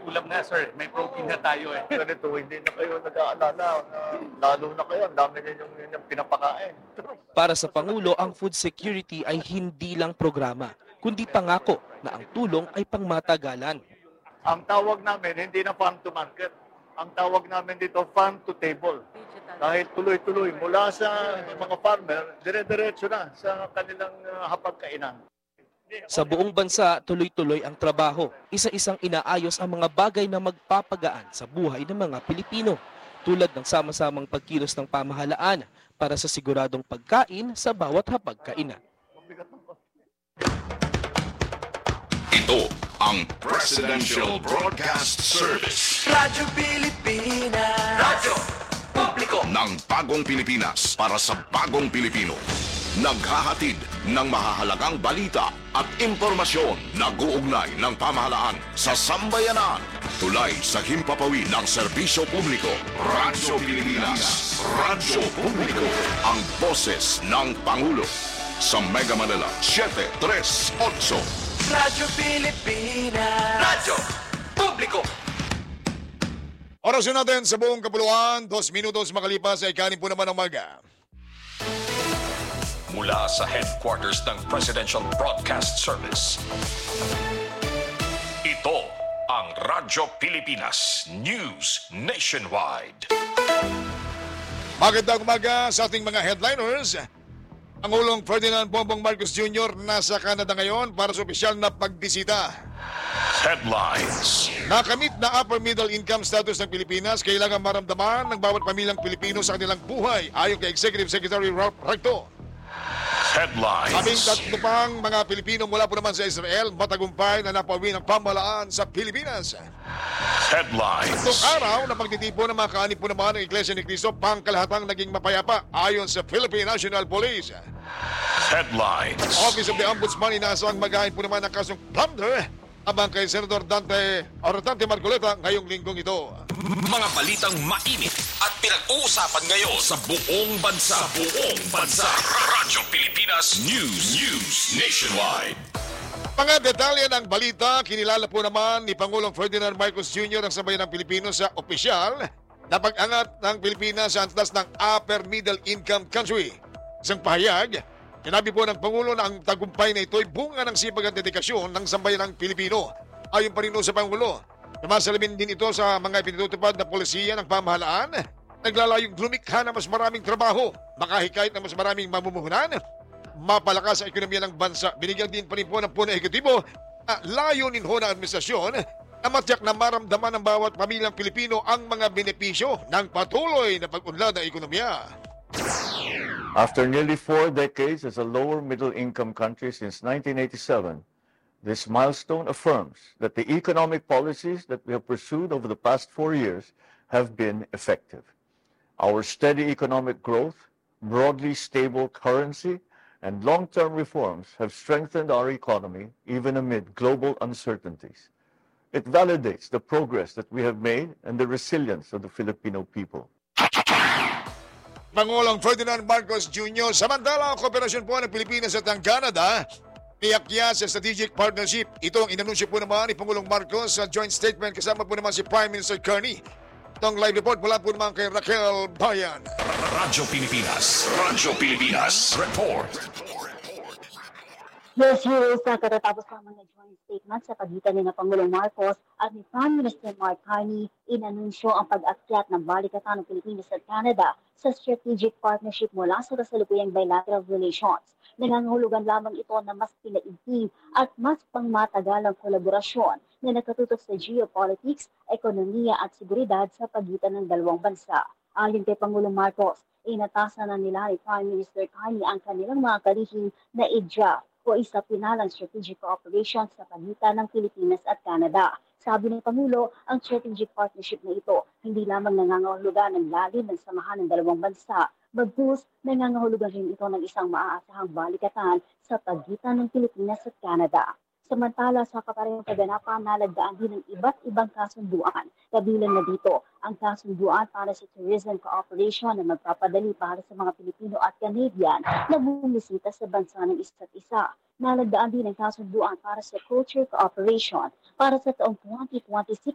ulam na, sir. May protein na tayo eh. Ganito, hindi na kayo nag-aalala. Lalo na kayo, ang dami yung pinapakain. Para sa Pangulo, ang food security ay hindi lang programa, kundi pangako na ang tulong ay pangmatagalan. Ang tawag namin, hindi na farm to market. Ang tawag namin dito, farm to table. Dahil tuloy-tuloy, mula sa mga farmer, dire-diretso na sa kanilang hapagkainan. Sa buong bansa, tuloy-tuloy ang trabaho. Isa-isang inaayos ang mga bagay na magpapagaan sa buhay ng mga Pilipino, tulad ng sama-samang pagkilos ng pamahalaan para sa siguradong pagkain sa bawat hapagkainan. Ito ang Presidential Broadcast Service. Radyo Pilipinas. Radyo Publiko Ng bagong Pilipinas para sa bagong Pilipino. Naghahatid ng mahahalagang balita at impormasyon na guugnay ng pamahalaan sa sambayanan. Tulay sa himpapawid ng serbisyo publiko. Radyo Pilipinas. Radyo Publiko. Ang boses ng Pangulo. Sa Mega Manila, 738. Radyo Pilipinas. Radyo Publiko. Orasyon natin sa buong kapuluan, 2 minutos makalipas ay kanin po naman ang maga. Mula sa headquarters ng Presidential Broadcast Service. Ito ang Radyo Pilipinas News Nationwide. Magandang umaga sa ating mga headliners. Pangulong Ferdinand Bongbong Marcos Jr. nasa Canada ngayon para sa opisyal na pagbisita. Headlines. Nakamit na upper middle income status ng Pilipinas, kailangan maramdaman ng bawat pamilyang Pilipino sa kanilang buhay, ayon kay Executive Secretary Ralph Recto. Headlines. Kaming tatlo pang mga Pilipino mula po naman sa Israel, matagumpay na napauwi ng pamahalaan sa Pilipinas. Headlines. Itong araw na pagtitipo ng mga kaanib po naman ng Iglesia ni Cristo, pangkalahatang naging mapayapa ayon sa Philippine National Police. Headlines. Office of the Ombudsman inaasang maghain po naman ng kasong plunder abang kay Senator Dante Marcoleta ngayong linggong ito. Mga balitang mainit at pinag-uusapan ngayon sa buong bansa. Radyo Pilipinas News Nationwide. Mga detalye ng balita, kinilala po naman ni Pangulong Ferdinand Marcos Jr. ang sambayan ng Pilipino sa opisyal na pag-angat ng Pilipinas sa antas ng upper middle income country. Isang pahayag, sinabi po ng Pangulo na ang tagumpay na ito ay bunga ng sipag at dedikasyon ng sambayan ng Pilipino. Ayon pa rin sa Pangulo, sumasalamin din ito sa mga ipinatutupad na polisiya ng pamahalaan, naglalayong lumikha ng mas maraming trabaho, makahikayat ng mas maraming mamumuhunan, mapalakas ang ekonomiya ng bansa. Binigyan din pa rin po ng punong ekutibo na layunin ho ng administrasyon na matiyak na maramdaman ng bawat pamilyang Pilipino ang mga benepisyo ng patuloy na pag-unlad ng ekonomiya. After nearly 4 decades as a lower middle income country since 1987, this milestone affirms that the economic policies that we have pursued over the past 4 years have been effective. Our steady economic growth, broadly stable currency, and long-term reforms have strengthened our economy even amid global uncertainties. It validates the progress that we have made and the resilience of the Filipino people. Pangulong Ferdinand Marcos Jr. Samantala, ang kooperasyon po ng Pilipinas at ng Canada niyakya sa strategic partnership. Ito ang inanunsyo po naman ni Pangulong Marcos sa joint statement kasama po naman si Prime Minister Kearney. Itong live report mula po naman kay Raquel Bayan. Radyo Pilipinas Report. Yes, heroes na katatapos lamang na joint statement sa pagitan ni na Pangulong Marcos at ni Prime Minister Mark Carney, inanunsyo ang pag-akyat ng balikatan ng Pilipinas at Canada sa strategic partnership mula sa kasalukuyang bilateral relations. Nangangahulugan lamang ito na mas pinaigting at mas pangmatagalang kolaborasyon na nakatutok sa geopolitics, ekonomiya at seguridad sa pagitan ng dalawang bansa. Ayon kay Pangulong Marcos, inatasan na nila ni Prime Minister Carney ang kanilang mga kalihim na idya o isa pinalang strategic cooperation sa pagitan ng Pilipinas at Canada. Sabi ng Pangulo, ang strategic partnership na ito hindi lamang nangangahulugan ng lalim ng samahan ng dalawang bansa, bagkus nangangahulugan rin ito ng isang maaasahang balikatan sa pagitan ng Pilipinas at Canada. Samantala sa kaparehong kaganapan, nalagdaan din ng iba't ibang kasunduan. Kabilang na dito ang kasunduan para sa tourism cooperation na magpapadali para sa mga Pilipino at Canadian na bumisita sa bansa ng isa't isa. Nalagdaan din ang kasunduan para sa culture cooperation para sa taong 2026